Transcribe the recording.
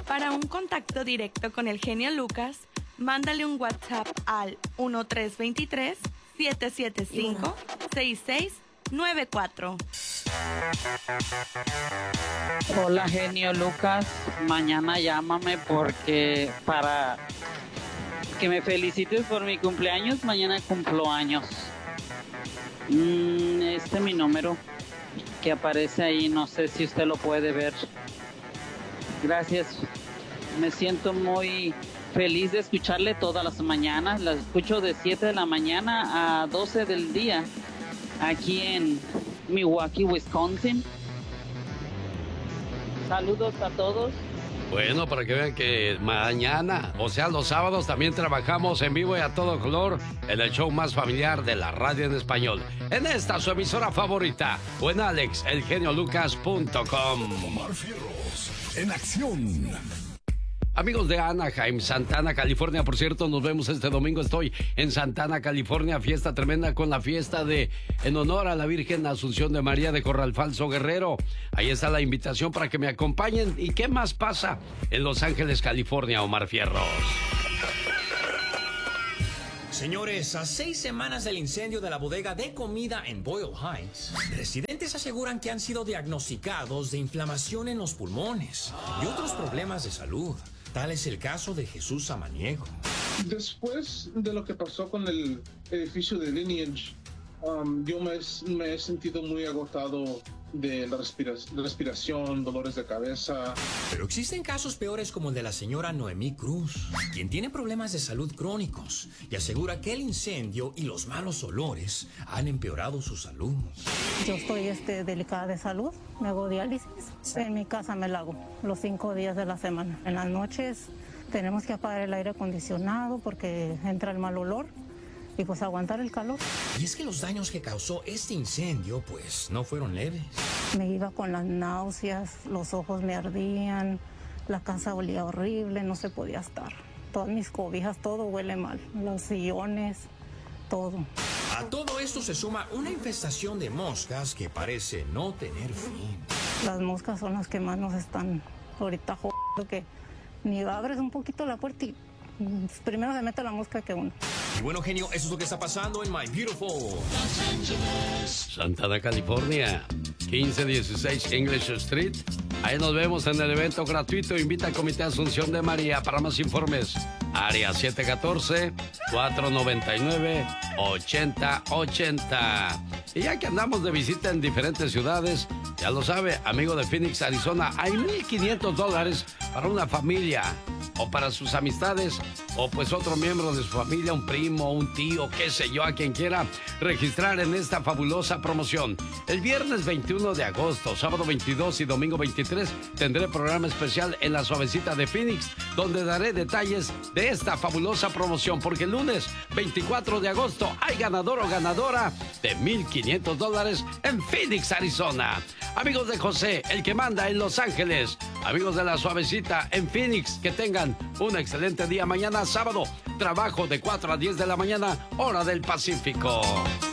Para un contacto directo con el genio Lucas, mándale un WhatsApp al 1323-775-6694. Hola, genio Lucas. Mañana llámame porque para que me felicites por mi cumpleaños. Mañana cumplo años. Este es mi número que aparece ahí. No sé si usted lo puede ver. Gracias. Me siento muy feliz de escucharle todas las mañanas. La escucho de 7 de la mañana a 12 del día aquí en Milwaukee, Wisconsin. Saludos a todos. Bueno, para que vean que mañana, o sea, los sábados también trabajamos en vivo y a todo color en el show más familiar de la radio en español. En esta, su emisora favorita, o en alexelgeniolucas.com. Omar Fierros, en acción. Amigos de Anaheim, Santana, California, por cierto, nos vemos este domingo. Estoy en Santana, California, fiesta tremenda con la fiesta en honor a la Virgen Asunción de María de Corral Falso Guerrero. Ahí está la invitación para que me acompañen. ¿Y qué más pasa en Los Ángeles, California, Omar Fierros? Señores, a 6 semanas del incendio de la bodega de comida en Boyle Heights, residentes aseguran que han sido diagnosticados de inflamación en los pulmones y otros problemas de salud. Tal es el caso de Jesús Samaniego. Después de lo que pasó con el edificio de Lineage, yo me he sentido muy agotado de la respiración, dolores de cabeza. Pero existen casos peores como el de la señora Noemí Cruz, quien tiene problemas de salud crónicos y asegura que el incendio y los malos olores han empeorado su salud. Yo estoy delicada de salud, me hago diálisis. En mi casa me la hago los 5 días de la semana. En las noches tenemos que apagar el aire acondicionado porque entra el mal olor. Y pues aguantar el calor. Y es que los daños que causó este incendio, pues, no fueron leves. Me iba con las náuseas, los ojos me ardían, la casa olía horrible, no se podía estar. Todas mis cobijas, todo huele mal, los sillones, todo. A todo esto se suma una infestación de moscas que parece no tener fin. Las moscas son las que más nos están ahorita jodiendo, que ni abres un poquito la puerta y primero se mete la mosca que uno. Y bueno, genio, eso es lo que está pasando en My Beautiful Santana, California, 1516 English Street. Ahí nos vemos en el evento gratuito. Invita al Comité Asunción de María. Para más informes, área 714-499-8080. Y ya que andamos de visita en diferentes ciudades, ya lo sabe, amigo de Phoenix, Arizona, hay $1,500 para una familia o para sus amistades o pues otro miembro de su familia, un primo, un tío, qué sé yo, a quien quiera registrar en esta fabulosa promoción. El viernes 21 de agosto, sábado 22 y domingo 23 tendré programa especial en la Suavecita de Phoenix, donde daré detalles de esta fabulosa promoción, porque el lunes 24 de agosto hay ganador o ganadora de $1,500 en Phoenix, Arizona. Amigos de José, el que manda en Los Ángeles, amigos de la Suavecita en Phoenix, que tengan un excelente día. Mañana sábado, trabajo de 4 a 10 de la mañana, hora del Pacífico.